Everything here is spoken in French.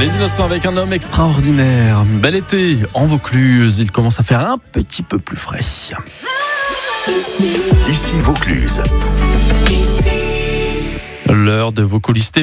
Les Innocents avec un homme extraordinaire. Bel été en Vaucluse, il commence à faire un petit peu plus frais. Ici Vaucluse. L'heure de Vocalisté.